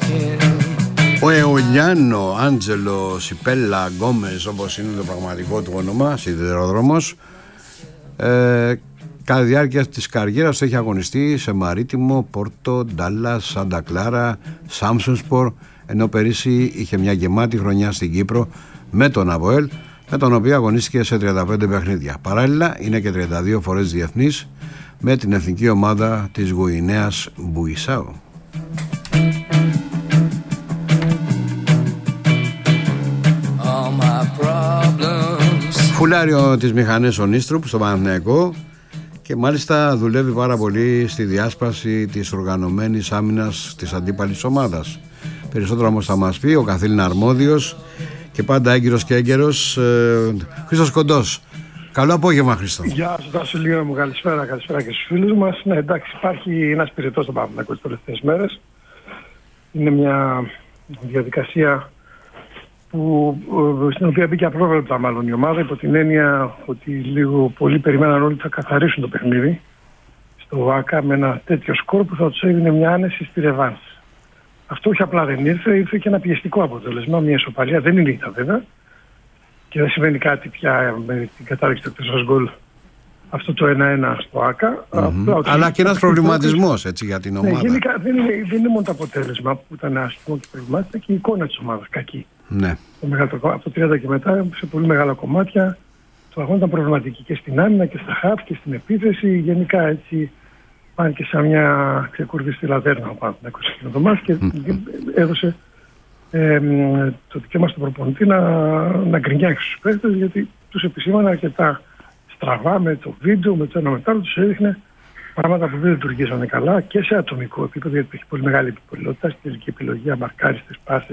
Ο Εολιάνο Άντζελο Σιπέλα Γκόμες, όπως είναι το πραγματικό του όνομα, σιδηρόδρομος, κατά διάρκεια της καριέρας του έχει αγωνιστεί σε Μαρίτιμο, Πόρτο, Ντάλλας, Σάντα Κλάρα, Σάμψονσπορ, ενώ πέρυσι είχε μια γεμάτη χρονιά στην Κύπρο με τον ΑΒΟΕΛ, με τον οποίο αγωνίστηκε σε 35 παιχνίδια. Παράλληλα είναι και 32 φορές διεθνής με την εθνική ομάδα της Γουινέας Μπουισάου. Φουλάριο τις μηχανές ο Νίστρουπ στο Παναθηναϊκό και μάλιστα δουλεύει πάρα πολύ στη διάσπαση της οργανωμένης άμυνας της αντίπαλης ομάδας. Περισσότερο όμως θα μας πει ο καθήλυνα αρμόδιος και πάντα έγκυρος και έγκαιρος Χρήστος Κοντός. Καλό απόγευμα, Χρήστο. Γεια σου, Βασιλείο μου, καλησπέρα και στους φίλους μας. Ναι, εντάξει, υπάρχει ένας πυρετός στο Παναθηναϊκό τις τελευταίες μέρες. Είναι μια διαδικασία στην οποία μπήκε απρόβλεπτα μάλλον η ομάδα, υπό την έννοια ότι λίγο πολύ περιμέναν όλοι ότι θα καθαρίσουν το παιχνίδι στο ΆΚΑ με ένα τέτοιο σκορ που θα τους έδινε μια άνεση στη ρεβάνς. Αυτό όχι απλά δεν ήρθε και ένα πιεστικό αποτέλεσμα, μια ισοπαλία, δεν είναι ήττα βέβαια και δεν συμβαίνει κάτι πια με την κατάληξη του 4 γκολ αυτό το 1-1 στο ΆΚΑ. Αλλά και ένας προβληματισμός έτσι για την ομάδα. Ναι, γενικά δεν είναι μόνο το αποτέλεσμα που ήταν άσχημο και προβλημάτισα και η εικόνα της ομάδας κακή. Ναι. Από το 30 και μετά σε πολύ μεγάλα κομμάτια το αγώνα ήταν προβληματική και στην άμυνα και στα χαφ και στην επίθεση. Γενικά έτσι πάνε και σαν μια ξεκούρδιστη λατέρνα ο Παναθηναϊκός εκείνο το μάτς και έδωσε το δικαίωμα στον προπονητή να γκρινιάξει στους παίκτες, γιατί τους επισήμανε αρκετά στραβά με το βίντεο, με το ένα μετά τους έδειχνε πράγματα που δεν λειτουργήσανε καλά και σε ατομικό επίπεδο, γιατί έχει πολύ μεγάλη επιπολαιότητα στη τελική επιλογή, αμαρκάριστες πάσες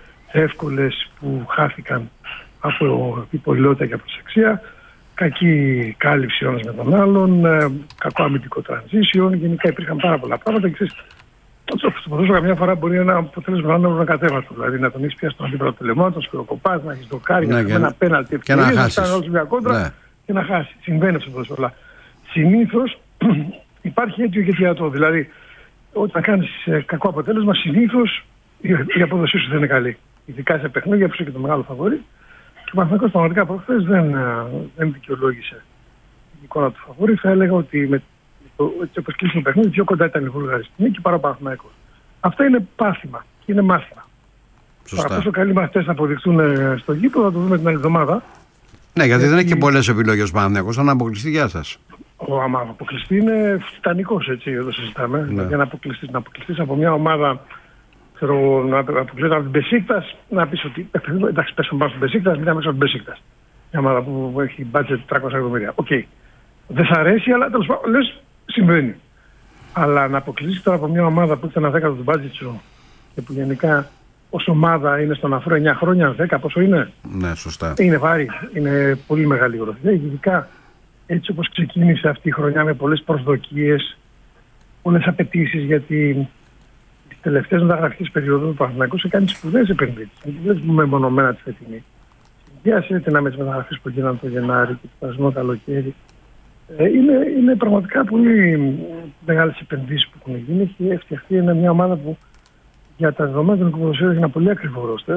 εύκολες που χάθηκαν από επιπολαιότητα και από προσεξία, κακή κάλυψη ο ένας με τον άλλον, κακό αμυντικό transition, γενικά υπήρχαν πάρα πολλά πράγματα και ξέρεις, στο ποδόσφαιρο καμιά φορά μπορεί ένα αποτέλεσμα να είναι ακατέβατο, δηλαδή να τον έχεις πιάσει τον αντίπαλο το λαιμό, τον σφυροκοπάς, να έχεις δοκάρει, να έχεις ένα πέναλτι ευκαιρίες, να φτάνει όλους μια κόντρα και να χάσει. Συμβαίνει στο ποδόσφαιρο. Συνήθως υπάρχει αίτιο και αιτιατό, δηλαδή όταν κάνεις κακό αποτέλεσμα συνήθως η απόδοσή σου δεν είναι καλή. Ειδικά σε παιχνίδια που είσαι και το μεγάλο φαβορί. Και ο Παναθηναϊκός πραγματικά προχθές δεν δικαιολόγησε την εικόνα του φαβορί. Θα έλεγα ότι έτσι όπως κλείσει το παιχνίδι, πιο κοντά ήταν η Βούλγαρη στην νίκη παρά ο Παναθηναϊκός. Αυτό είναι πάθημα και είναι μάθημα. Τώρα πόσο καλοί μαθητές θα αποδειχθούν στο γήπεδο θα το δούμε την άλλη εβδομάδα. Ναι, γιατί δεν έχει και πολλές επιλογές ο Παναθηναϊκός. Αν αποκλειστεί, γεια σας. Άμα αποκλειστεί είναι τιτανικός, έτσι, εδώ συζητάμε. Ναι. Για να αποκλειστείς από μια ομάδα. Θέλω να αποκλείω από την Μπεσίκτας, να πεις ότι εντάξει πέσαμε πάνω στην Μπεσίκτας, μην μέσα από την Μπεσίκτας. Μια ομάδα που έχει budget 300 εκατομμύρια. Οκ. Δεν σ' αρέσει, αλλά τέλος πάντων λες συμβαίνει. Αλλά να αποκλείσεις τώρα από μια ομάδα που έχει ένα 10 του budget σου και που γενικά ως ομάδα είναι στον αφρό 9 χρόνια, 10 πόσο είναι. Ναι, σωστά. Είναι βάρη, είναι πολύ μεγάλη γροθιά. Ειδικά έτσι όπως ξεκίνησε αυτή η χρονιά με πολλές προσδοκίες, πολλές απαιτήσεις γιατί. Τελευταίες μεταγραφικές περίοδους του Παναθηναϊκού σε κάνει σπουδαίες επενδύσεις. Δεν πούμε μονομένα τη φετινή. Συνδυάζεται με τις μεταγραφές που γίνανε το Γενάρη και το περασμένο καλοκαίρι. Είναι πραγματικά πολύ μεγάλες επενδύσεις που έχουν γίνει. Έχει φτιαχτεί μια ομάδα που για τα δεδομένα του ποδοσφαίρου έχει ένα πολύ ακριβό ρόστερ.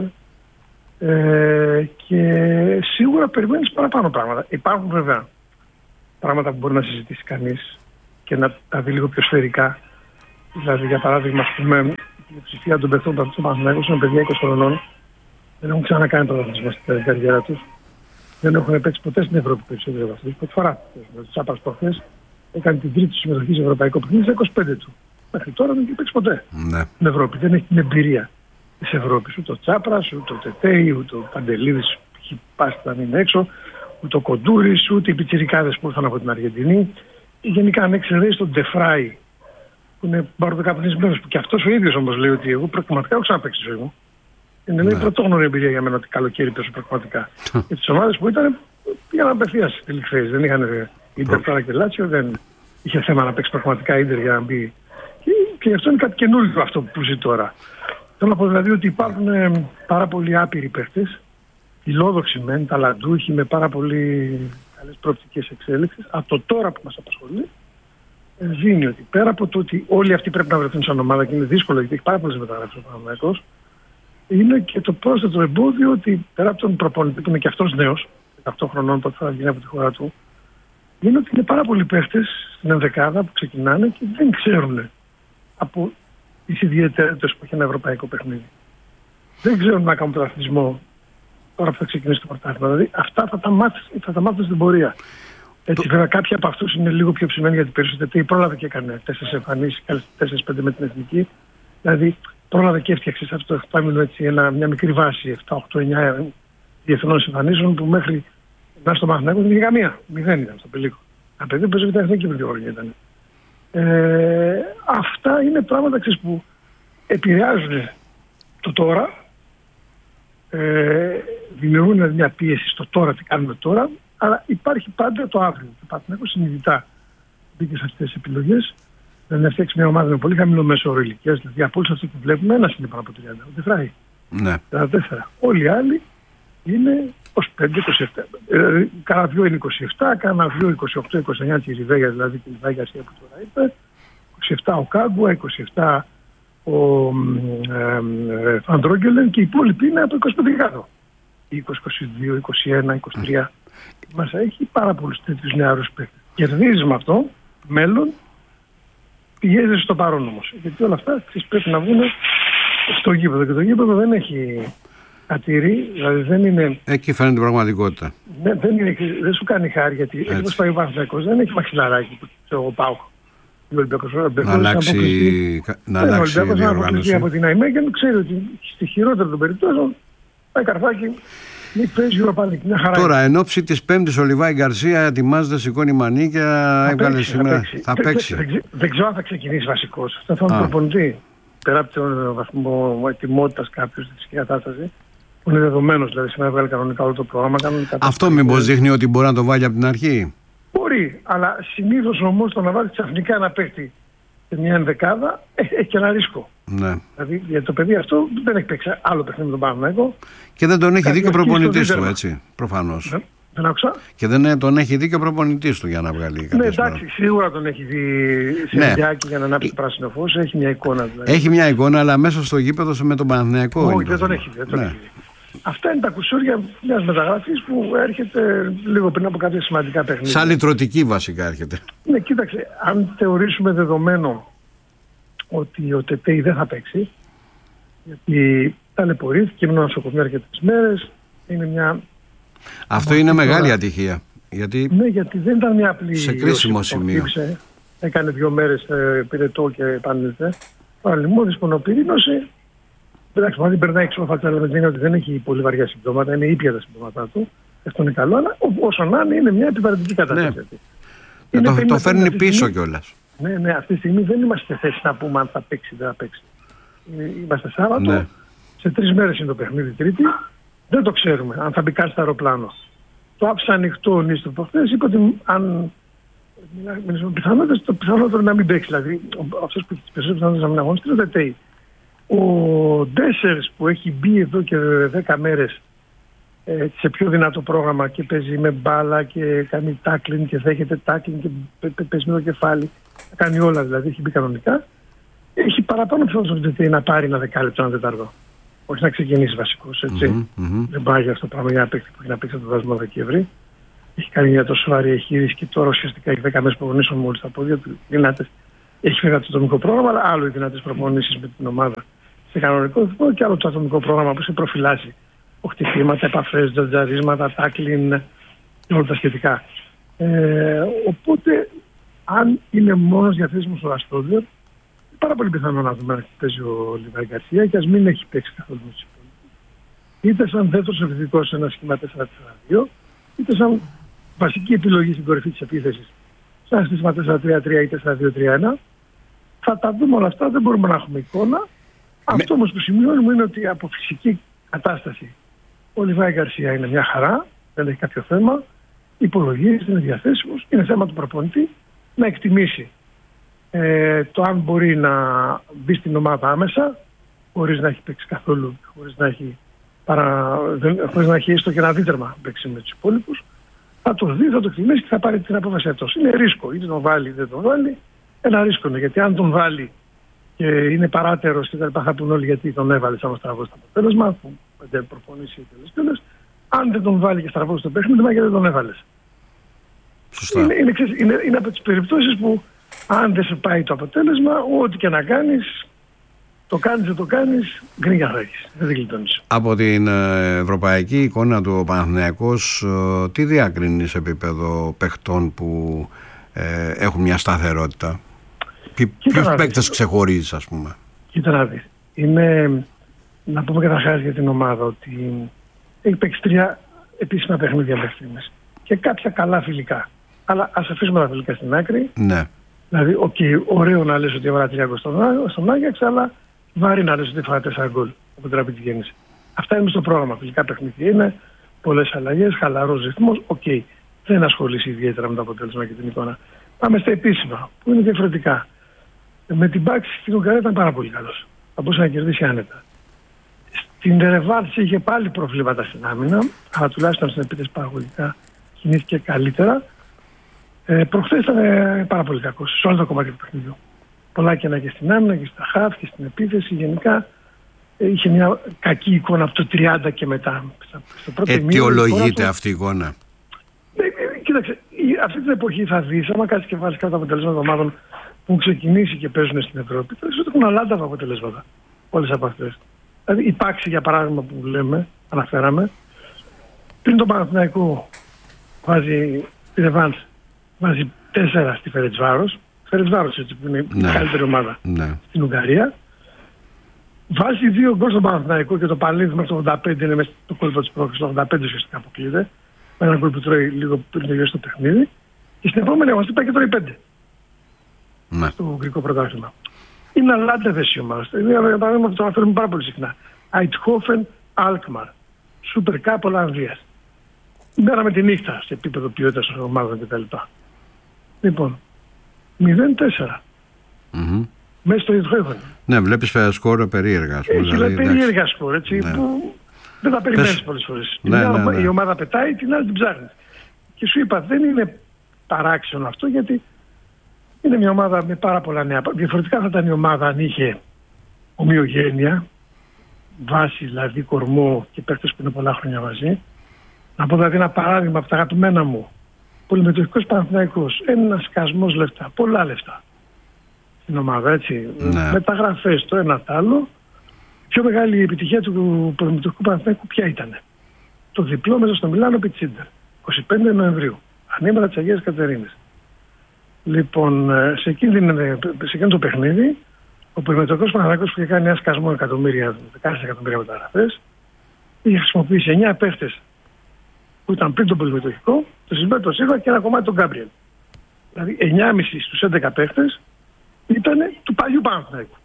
Και σίγουρα περιμένεις παραπάνω πράγματα. Υπάρχουν βέβαια πράγματα που μπορεί να συζητήσει κανείς και να τα δει λίγο πιο σφαιρικά. Δηλαδή, για παράδειγμα, η πλειοψηφία των παιχτών που Παναθηναϊκός είναι παιδιά 20 χρονών, δεν έχουν ξανακάνει πρωταθλητισμό στην καριέρα τους. Δεν έχουν παίξει ποτέ στην Ευρώπη περισσότερο από αυτούς. Πρώτη φορά. Ο Τσάπρας προχθές έκανε την τρίτη συμμετοχή σε ευρωπαϊκό παιχνίδι στα 25 του. Μέχρι τώρα δεν έχει παίξει ποτέ στην Ευρώπη. Δεν έχει την εμπειρία της Ευρώπης. Ούτε ο Τσάπρας, ούτε ο Τετέι, ούτε ο Παντελίδης που έχει πάσει να είναι έξω, ούτε ο Κοντούρης, ούτε οι πιτσιρικάδες που ήρθαν από την Αργεντινή. Γενικά, αν εξαιρέσει τον Ντεφράι, που είναι μπαρδοκαπνισμένος, που και αυτός ο ίδιος όμως λέει ότι εγώ πραγματικά έχω ξαναπαίξει τη ζωή μου. Είναι μια πρωτόγνωρη εμπειρία για μένα ότι καλοκαίρι πέσω πραγματικά. Και τις ομάδες που ήταν πήγαν απευθείας στη League Phase. Δεν είχαν Ίντερ τώρα και Λάτσιο, δεν είχε θέμα να παίξει πραγματικά Ίντερ για να μπει. Και αυτό είναι κάτι καινούργιο αυτό που ζει τώρα. Θέλω να πω δηλαδή ότι υπάρχουν πάρα πολλοί άπειροι παίχτες, φιλόδοξοι μεν, ταλαντούχοι με πάρα πολύ καλές προοπτικές εξέλιξης, από το τώρα που μας απασχολεί. δίνει ότι πέρα από το ότι όλοι αυτοί πρέπει να βρεθούν σαν ομάδα και είναι δύσκολο γιατί έχει πάρα πολλές μεταγραφές ο Παναθηναϊκός, είναι και το πρόσθετο εμπόδιο ότι πέρα από τον προπονητή που είναι και αυτός νέος, 18 χρονών που θα γίνει από τη χώρα του, είναι ότι είναι πάρα πολλοί παίχτες στην ενδεκάδα που ξεκινάνε και δεν ξέρουν από τις ιδιαιτερότητες που έχει ένα ευρωπαϊκό παιχνίδι. Δεν ξέρουν να κάνουν πρωταθλητισμό τώρα που θα ξεκινήσει το πρωτάθλημα. Δηλαδή αυτά θα τα μάθουν στην πορεία. Έτσι, βέβαια, κάποιοι από αυτούς είναι λίγο πιο ψημένοι γιατί περισσότερο πρόλαβε και έκανε 4 εμφανίσεις, 4-5 με την εθνική. Δηλαδή, πρόλαβε και έφτιαξε σε αυτό το εξάμηνο μια μικρή βάση 7-8-9 διεθνών εμφανίσεων που μέχρι να στο Παναθηναϊκό δεν είχε καμία. 0 ήταν στο πελίκο. Ένα παιδί που παίζει με την εθνική πριν 2 χρόνια ήταν. Αυτά είναι πράγματα που επηρεάζουν το τώρα, δημιουργούν μια πίεση στο τώρα, τι κάνουμε τώρα, αλλά υπάρχει πάντα το αύριο. Το Παναθηναϊκός συνειδητά μπήκε σε αυτές τις επιλογές. Να φτιάξει μια ομάδα με πολύ χαμηλό μέσο όρο ηλικίας, δηλαδή από όλους αυτούς που βλέπουμε, ένας είναι πάνω από 30, ο Ντεφράι. Ναι. 44. Όλοι οι άλλοι είναι 25-27. Κάνα δυο είναι 27, κάνα δυο 28-29 τη Ριβέγια, δηλαδή τη Λιβάη Γκαρσία που τώρα είπε, 27 ο Κάγκουα, 27 ο Φαντρόγκελεν και οι υπόλοιποι είναι από 25 κάτω. 20, 22, 21, 23. Μας έχει πάρα πολλούς τέτοιους νεαρούς παίκτες. Κερδίζεις με αυτό, μέλλον, πιέζεις στο παρόν όμως. Γιατί όλα αυτά πρέπει να βγουν στο γήπεδο. Και το γήπεδο δεν έχει ατηρεί, δηλαδή δεν είναι. Εκεί φαίνεται την πραγματικότητα. Δεν σου κάνει χάρη γιατί έτσι όπως πάει ο Παναθηναϊκός δεν έχει μαξιλαράκι που ξέρω εγώ πάω. Να αλλάξει η οργάνωση. Από την ΑΕΜΕΓΕΝ ξέρει ότι στη χειρότερη των περιπτώσεων πάει καρφάκι. Τώρα, εν ώψη της Πέμπτης, ο Λιβάη Γκαρσία ετοιμάζεται, σηκώνει μανίκια, έβγαλε σήμερα. Θα παίξει. Δεν ξέρω αν θα ξεκινήσει βασικός. Αυτό θα είναι προπονητή. Πέρα από τον βαθμό ετοιμότητας κάποιου στη κατάσταση, που είναι δεδομένος, δηλαδή σήμερα έβγαλε κανονικά όλο το πρόγραμμα. Αυτό μήπως δείχνει ότι μπορεί να το βάλει από την αρχή? Μπορεί, αλλά συνήθως όμως το να βάλει ξαφνικά ένα παίκτη σε μια ενδεκάδα έχει και ένα ρίσκο. Ναι. Δηλαδή για το παιδί αυτό δεν έχει παίξει άλλο παιχνίδι με τον Παναθηναϊκό. Και δεν τον έχει δει και ο προπονητής του, έτσι, προφανώς. Δεν άκουσα. Και δεν τον έχει δει και ο προπονητής του για να βγάλει κάποιες. Ναι, εντάξει, σίγουρα τον έχει δει σε βιντεάκι για να ανάψει το πράσινο φως. Έχει μια εικόνα δηλαδή. Έχει μια εικόνα, αλλά μέσα στο γήπεδο με τον Παναθηναϊκό. Όχι, δεν τον έχει δει. Αυτά είναι τα κουσούρια μιας μεταγραφής που έρχεται λίγο πριν από κάποια σημαντικά παιχνίδια. Σαν λυτρωτική βασικά έρχεται. Ναι, κοίταξε, αν θεωρήσουμε δεδομένο ότι ο Τετέι δεν θα παίξει, γιατί ταλαιπωρήθηκε, ήμουν νοσοκομείο αρκετές μέρες, είναι μια. Αυτό είναι μεγάλη ατυχία. Γιατί... Ναι, γιατί δεν ήταν μια απλή. Σε κρίσιμο σημείο. Έκανε 2 μέρες πυρετό και επανήλθε. Παραλυμώδης πονοπυρήνωση. Εντάξει, αν δεν περνάει εξωφατσάλα με την έννοια ότι δεν έχει πολύ βαριά συμπτώματα, είναι ήπια τα συμπτώματά του. Αυτό είναι καλό, αλλά όσο να είναι μια επιβαρυντική κατάσταση. Ναι. Το φέρνει πίσω κιόλας. Ναι, αυτή τη στιγμή δεν είμαστε σε θέση να πούμε αν θα παίξει ή δεν θα παίξει. Είμαστε Σάββατο, ναι. Σε 3 μέρες είναι το παιχνίδι, Τρίτη. Δεν το ξέρουμε αν θα μπει κάτι στο αεροπλάνο. Το άφησα ανοιχτό ο Νίστρο προχθές, είπε ότι αν μιλήσουμε πιθανότητες, το πιθανότερο να μην παίξει. Δηλαδή, αυτός που έχει τις περισσότερες πιθανότητες να μην αγωνιστεί είναι ο Τετέι. Ο Ντέσσερς που έχει μπει εδώ και 10 μέρες σε πιο δυνατό πρόγραμμα και παίζει με μπάλα και κάνει τάκλινγκ και δέχεται τάκλινγκ και παίζει με το κεφάλι. Κάνει όλα δηλαδή, έχει μπει κανονικά. Έχει παραπάνω πιθανότητα να πάρει ένα δεκάλεπτο, ένα τετάρτο. Όχι να ξεκινήσει βασικός, έτσι. Δεν πάει για αυτό το πράγμα για να παίξει που έχει να παίξει το δάσμα Δεκέμβρη. Έχει κάνει μια τόσο βαρύ εγχείρηση και τώρα ουσιαστικά έχει 10 μέρες προπονήσεων μόλις τα πόδια του. Δυνατές. Έχει φύγει το ατομικό πρόγραμμα, αλλά άλλο οι δυνατές προπονήσεις με την ομάδα σε κανονικό ρυθμό και άλλο το ατομικό πρόγραμμα που σε προφυλάσσει. Χτυπήματα, επαφές, τζατζαρίσματα, τάκλιν και όλα τα σχετικά. Οπότε, αν είναι μόνος διαθέσιμος ο Αστόδιορ, είναι πάρα πολύ πιθανό να δούμε να παίζει ο Λιβάη Γκαρσία και ας μην έχει παίξει καθόλου με τους υπόλοιπους. Είτε σαν δεύτερος επιθετικός σε ένα σχήμα 4-4-2, είτε σαν βασική επιλογή στην κορυφή της επίθεσης σε ένα σύστημα 4-3-3 ή 4-2-3-1. Θα τα δούμε όλα αυτά, δεν μπορούμε να έχουμε εικόνα. Αυτό όμως που σημειώνουμε είναι ότι από φυσική κατάσταση ο Λιβάη Γκαρσία είναι μια χαρά, δεν έχει κάποιο θέμα, υπολογίζει, είναι διαθέσιμος, είναι θέμα του προπονητή να εκτιμήσει το αν μπορεί να μπει στην ομάδα άμεσα, χωρίς να έχει παίξει καθόλου, χωρίς να έχει έστω και ένα δίτερμα παίξει με τους υπόλοιπους. Θα το δει, θα το εκτιμήσει και θα πάρει την απόφαση αυτός. Είναι ρίσκο, είτε τον βάλει είτε δεν τον βάλει. ένα ρίσκο είναι. Γιατί αν τον βάλει και είναι παράτερος και τα λοιπά, θα πούν όλοι γιατί τον έβαλε σαν στραβό στο αποτέλεσμα, που δεν προπονήσει ή τέλος. Αν δεν τον βάλει και στραβό στο παιχνίδι, γιατί δεν τον έβαλε. Σωστά. Είναι από τις περιπτώσεις που αν δεν σου πάει το αποτέλεσμα, ό,τι και να κάνεις, το κάνεις δεν το κάνεις, γκρίνια θα έχεις. Δεν γλιτώνεις. Από την ευρωπαϊκή εικόνα του Παναθηναϊκός, τι διακρίνει σε επίπεδο παιχτών που έχουν μια σταθερότητα? Ποιους παίκτες ξεχωρίζεις, ας πούμε? Κοίτα να δεις. Να πούμε καταρχάς για την ομάδα ότι έχει παίξει 3 επίσημα παιχνίδια μέχρι στιγμής και κάποια καλά φιλικά. Αλλά ας αφήσουμε τα φιλικά στην άκρη. Ναι. Δηλαδή, ωραίο να λες ότι έβαλα 3 γκολ στον Άγιαξ, αλλά βάρη να λες ότι έφαγα 4 γκολ από την τραπεζική γέννηση. Αυτά είναι στο πρόγραμμα. Φιλικά παιχνίδια είναι, πολλές αλλαγές, χαλαρός ρυθμός. Δεν ασχολείσαι ιδιαίτερα με το αποτέλεσμα και την εικόνα. Πάμε στα επίσημα, που είναι διαφορετικά. Με την πάξη στην Ουγγαρία ήταν πάρα πολύ καλός. Θα μπορούσε να κερδίσει άνετα. Στην Ερεβάνς είχε πάλι προβλήματα στην άμυνα, αλλά τουλάχιστον στην επίθεση παραγωγικά κινήθηκε καλύτερα. Προχθές ήταν πάρα πολύ κακός σε όλα τα κομμάτια του παιχνιδιού. Πολλά κενά και στην άμυνα και στα χαφ και στην επίθεση. Γενικά είχε μια κακή εικόνα από το 30 και μετά. Αιτιολογείται αυτή η εικόνα? Κοίταξε, αυτή την εποχή θα δεις, άμα κάτσεις και βάλεις κάποια αποτελέσματα ομάδων που έχουν ξεκινήσει και παίζουν στην Ευρώπη, θα δεις ότι έχουν αλάντα αποτελέσματα. Όλες από αυτές. Δηλαδή η Πάξη, για παράδειγμα, που αναφέραμε, πριν τον Παναθηναϊκό βάζει τη Ρεβάνς, βάζει 4 στη Φερεντσβάρος. Φερεντσβάρος, έτσι, που είναι η καλύτερη ομάδα στην Ουγγαρία. Βάζει 2 γκολ στον Παναθηναϊκό και το παλίδι μέχρι το 85 είναι μέσα στο κόλπο της πρόκλησης. Το 85 ουσιαστικά αποκλείεται. Με έναν γκολ που τρώει λίγο πριν τελειώσει το παιχνίδι. Και στην επόμενη αγωνιστή πάει και τρώει 5. Στο Ουγγρικό πρωτάθλημα. Είναι αλάντευες οι ομάδες. Για παράδειγμα, αυτό το αναφέρουμε πάρα πολύ συχνά. Αιτχόφεν, Αλκμαρ. Σούπερ Κάπ Ολλανδίας. Μέρα με τη νύχτα σε επίπεδο ποιότητας των ομάδων κτλ. Λοιπόν, 0-4. Μέσα στο Αιτχόφεν. Ναι, βλέπεις σκόρ περίεργα. Έχει περίεργα σκόρ, έτσι, που δεν τα περιμένεις πολλές φορές. Η ομάδα πετάει, την άλλη την ψάχνει. Και σου είπα, δεν είναι παράξενο αυτό, γιατί είναι μια ομάδα με πάρα πολλά νέα. Διαφορετικά θα ήταν η ομάδα αν είχε ομοιογένεια, βάση δηλαδή κορμό και παίκτες που είναι πολλά χρόνια μαζί. Να πω δηλαδή ένα παράδειγμα από τα αγαπημένα μου. Πολυμετοχικός Παναθηναϊκός, ένα σκασμός λεφτά, πολλά λεφτά στην ομάδα, έτσι. Μεταγραφές το ένα το άλλο. Πιο μεγάλη επιτυχία του πολυμετοχικού Παναθηναϊκού ποια ήταν? Το διπλό μέσα στο Μιλάνο Πιτσίντερ, 25 Νοεμβρίου, ανήμερα της Αγίας Κατερίνης. Λοιπόν, σε εκείνο το παιχνίδι, ο πολυμετοχικός Παναθηναϊκός που είχε κάνει ένα σκασμό 10 εκατομμύρια μεταγραφές, είχε χρησιμοποιήσει 9 παίχτες που ήταν πριν τον πολυμετοχικό, το Σιλβέρτο Σίλβα και ένα κομμάτι τον Γκάμπριελ. Δηλαδή 9,5 στους 11 παίχτες ήταν του παλιού Παναθηναϊκού.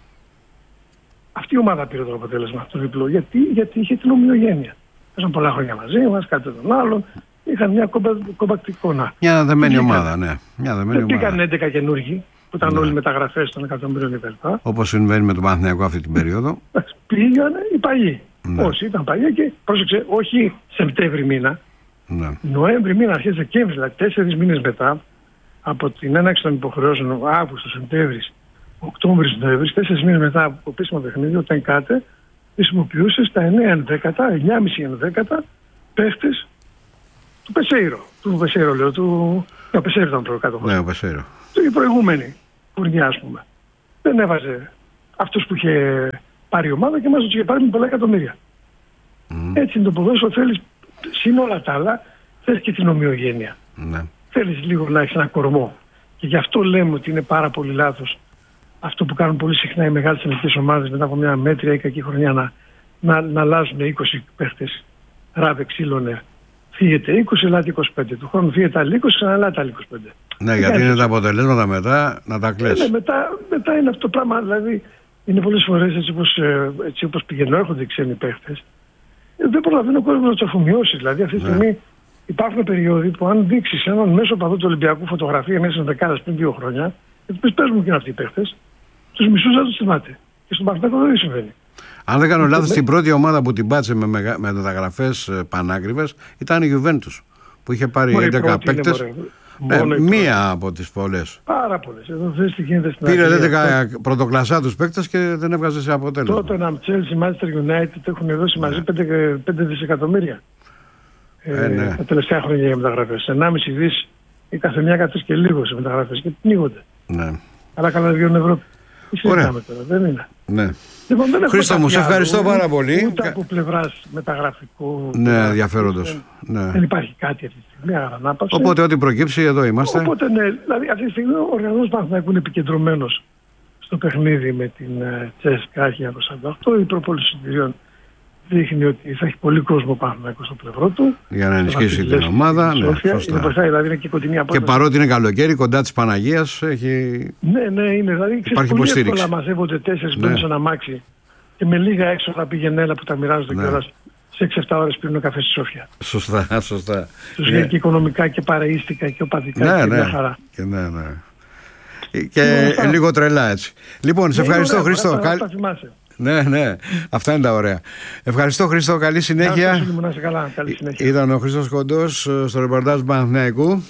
Αυτή η ομάδα πήρε το αποτέλεσμα, το διπλό. Γιατί είχε την ομοιογένεια. Παίζαν πολλά χρόνια μαζί μας, κάτι τον άλλον. Είχαν μια κομπακτική εικόνα. Μια δεμένη ομάδα, ναι. Δεν πήγαν 11 καινούργοι, που ήταν όλοι μεταγραφές των εκατομμύριων κτλ. Όπως συμβαίνει με τον Παναθηναϊκό αυτή την περίοδο. Πήγαν οι παλιοί. Όσοι ήταν παλιοί και πρόσεξε, όχι Σεπτέμβρη μήνα. Νοέμβρη μήνα, αρχές Δεκέμβρη, δηλαδή 4 μήνες μετά από την έναρξη των υποχρεώσεων, Αύγουστο, Σεπτέμβρης, Οκτώβρης, Νοέμβρης, 4 μήνες μετά από το επίσημο παιχνίδι, ο Τενκάτε χρησιμοποιούσε στα 9,5 παίχτες του Πεσέιρο. Του Πεσέιρο λέω, ο Πεσέιρο ήταν προκάτοχος. Ναι, ο Πεσέιρο. Η προηγούμενη φουρνιά, ας πούμε. Δεν έβαζε αυτούς που είχε πάρει η ομάδα και μας τους είχε πάρει με πολλά εκατομμύρια. Έτσι είναι το ποδόσφαιρο, θέλεις συν όλα τα άλλα, θέλεις και την ομοιογένεια. Θέλεις λίγο να έχεις ένα κορμό. Και γι' αυτό λέμε ότι είναι πάρα πολύ λάθος αυτό που κάνουν πολύ συχνά οι μεγάλες εθνικές ομάδες μετά από μια μέτρια ή κακή χρονιά να αλλάζουν 20 παίχτες. Ράβε, ξύλωνε. Φύγεται 20, ελάτε 25. Του χρόνου φύγεται άλλοι 20, ξαναλάτε άλλοι 25. Ναι, γιατί είναι τα αποτελέσματα μετά να τα κλαις. Ναι, μετά είναι αυτό το πράγμα. Δηλαδή είναι πολλές φορές έτσι όπως πηγαίνουν, έρχονται οι ξένοι παίχτες. Δεν προλαβαίνει ο κόσμος να τους αφομοιώσει. Δηλαδή αυτή τη στιγμή υπάρχουν περιόδοι που αν δείξεις έναν μέσο παδό του Ολυμπιακού φωτογραφία μέσα στις δεκάδες πριν 2 χρόνια, γιατί παίζουν και είναι αυτοί οι παίχτες, τους μισούς δεν τους θυμάται. Και στον Παναθηναϊκό δεν συμβαίνει. Αν δεν κάνω λάθος, την πρώτη ομάδα που την πάτησε με μεταγραφές πανάκριβες ήταν η Juventus, που είχε πάρει 11 παίκτες. Μία από τις πολλές. Πάρα πολλές. Εδώ θες τι γίνεται στην Αγγλία. Πήρε 10 πρωτοκλασσά τους παίκτες και δεν έβγαζε σε αποτέλεσμα. Τότε να Chelsea, Manchester United έχουν δώσει μαζί 5 δισεκατομμύρια τα τελευταία χρόνια για μεταγραφές. 1,5 δις η καθεμιά καθώς και λίγο σε μεταγραφές και πνίγονται. Ναι. Αλλά καλά βγαίνουν Ευρώπη. Ωραία. Τώρα, δεν είναι. Ναι. Λοιπόν, Χρήστο μου, σε ευχαριστώ πάρα πολύ. Ούτε από πλευράς μεταγραφικού. Ναι, ενδιαφέροντος. Ναι. Δεν υπάρχει κάτι αυτή τη στιγμή. Αγανάπαυση. Οπότε ό,τι προκύψει, εδώ είμαστε. Οπότε ναι, δηλαδή αυτή τη στιγμή ο οργανισμός Παναθηναϊκού είναι επικεντρωμένος στο παιχνίδι με την Τσέσκα 1948. Η προπόληση εισιτηρίων δείχνει ότι θα έχει πολύ κόσμο Παναθηναϊκού στο πλευρό του. Για να ενισχύσει την ομάδα. Ναι, δηλαδή είναι και κοντινή απόσταση. Και παρότι είναι καλοκαίρι, κοντά της Παναγίας έχει. Ναι, είναι. Δηλαδή υπάρχει υποστήριξη. Πολύ εύκολα μαζεύονται 4 μπαίνουν σε ένα αμάξι και με λίγα έξοδα πήγαινε που τα μοιράζονται κιόλας σε 6-7 ώρες πίνουν καφέ στη Σόφια. Σωστά. Τους βγαίνει και οικονομικά και παρεΐστικα και οπαδικά και μια χαρά. Και λίγο τρελά έτσι. Λοιπόν, σε ευχαριστώ Χρήστο. Ναι, αυτά είναι τα ωραία. Ευχαριστώ Χρήστο, καλή συνέχεια. Καλή συνέχεια. Ήταν ο Χρήστος Κοντός στο ρεπορτάζ του Παναθηναϊκού.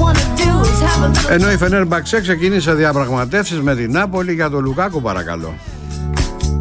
Ενώ η Φενέρμπαξε ξεκίνησε διαπραγματεύσεις με την Νάπολη για τον Λουκάκου, παρακαλώ.